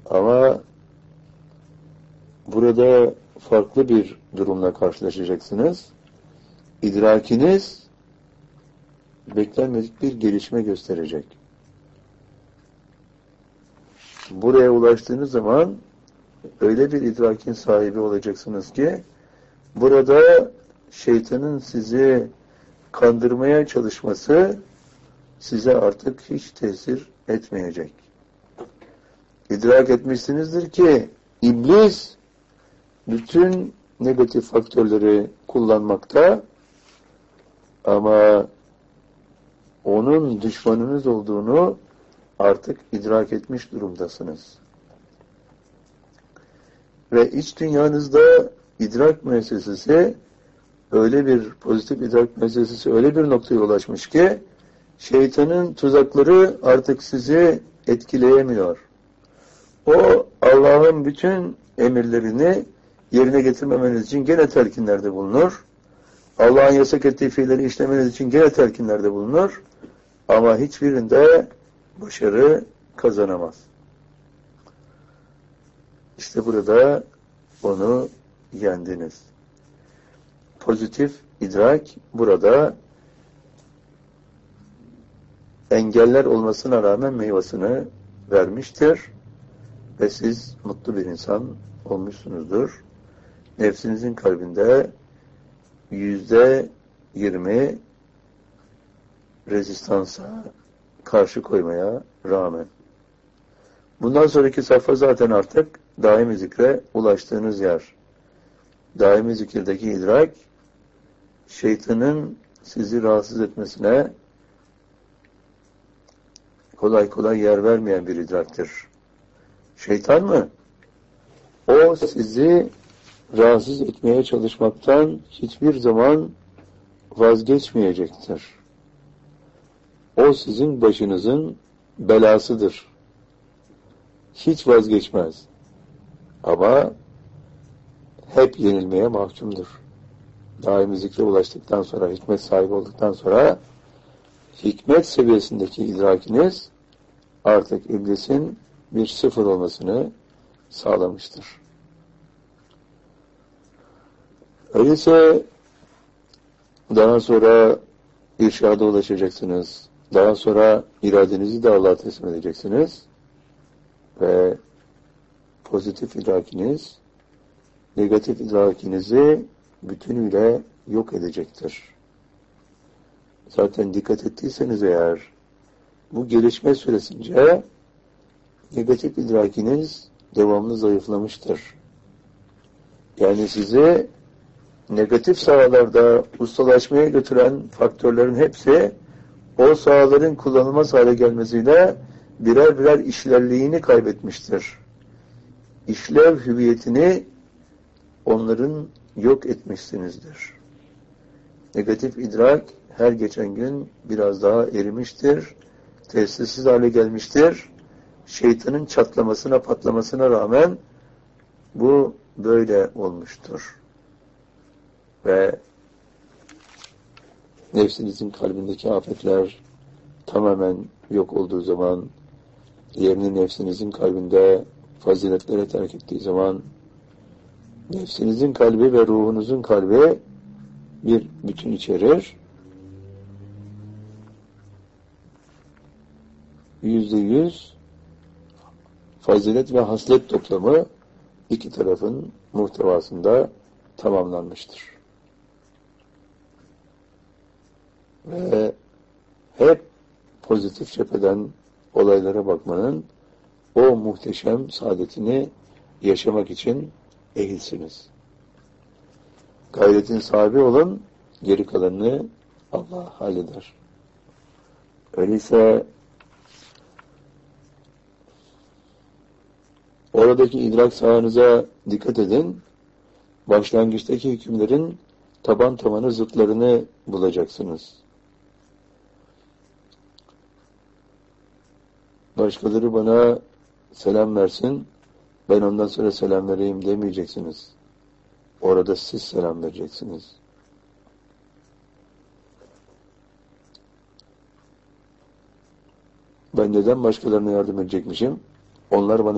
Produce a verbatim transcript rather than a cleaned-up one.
Ama burada farklı bir durumla karşılaşacaksınız. İdrakiniz beklenmedik bir gelişme gösterecek. Buraya ulaştığınız zaman öyle bir idrakin sahibi olacaksınız ki burada şeytanın sizi kandırmaya çalışması size artık hiç tesir etmeyecek. İdrak etmişsinizdir ki iblis bütün negatif faktörleri kullanmakta ama onun düşmanınız olduğunu artık idrak etmiş durumdasınız. Ve iç dünyanızda idrak müessesesi öyle bir pozitif idrak müessesesi öyle bir noktaya ulaşmış ki şeytanın tuzakları artık sizi etkileyemiyor. O Allah'ın bütün emirlerini yerine getirmemeniz için gene telkinlerde bulunur. Allah'ın yasak ettiği fiilleri işlemeniz için gene telkinlerde bulunur. Ama hiçbirinde başarı kazanamaz. İşte burada onu yendiniz. Pozitif idrak burada engeller olmasına rağmen meyvasını vermiştir ve siz mutlu bir insan olmuşsunuzdur. Nefsinizin kalbinde yüzde yirmi rezistansa karşı koymaya rağmen. Bundan sonraki safha zaten artık daimi zikre ulaştığınız yer. Daimi zikirdeki idrak şeytanın sizi rahatsız etmesine kolay kolay yer vermeyen bir idraktır. Şeytan mı? O sizi rahatsız etmeye çalışmaktan hiçbir zaman vazgeçmeyecektir. O sizin başınızın belasıdır. Hiç vazgeçmez. Ama hep yenilmeye mahkumdur. Daimi zikre ulaştıktan sonra, hikmet sahibi olduktan sonra hikmet seviyesindeki idrakiniz artık iblisin bir sıfır olmasını sağlamıştır. Öyleyse daha sonra irşada ulaşacaksınız. Daha sonra iradenizi de Allah'a teslim edeceksiniz. Ve pozitif idrakiniz negatif idrakinizi bütünüyle yok edecektir. Zaten dikkat ettiyseniz eğer bu gelişme süresince negatif idrakiniz devamlı zayıflamıştır. Yani sizi negatif sahalarda ustalaşmaya götüren faktörlerin hepsi o sahaların kullanılmaz hale gelmesiyle birer birer işlevliğini kaybetmiştir. İşlev hüviyetini onların yok etmişsinizdir. Negatif idrak her geçen gün biraz daha erimiştir, tesirsiz hale gelmiştir. Şeytanın çatlamasına, patlamasına rağmen bu böyle olmuştur. Ve nefsinizin kalbindeki afetler tamamen yok olduğu zaman, yerini nefsinizin kalbinde faziletlere terk ettiği zaman, nefsinizin kalbi ve ruhunuzun kalbi bir bütün içerir. Yüzde yüz fazilet ve haslet toplamı iki tarafın muhtevasında tamamlanmıştır. Ve hep pozitif cepheden olaylara bakmanın o muhteşem saadetini yaşamak için ehilsiniz. Gayretin sahibi olun, geri kalanını Allah halleder. Öyleyse oradaki idrak sahanıza dikkat edin. Başlangıçtaki hükümlerin taban tabana zıtlarını bulacaksınız. Başkaları bana selam versin, ben ondan sonra selam vereyim demeyeceksiniz. Orada siz selam vereceksiniz. Ben neden başkalarına yardım edecekmişim? Onlar bana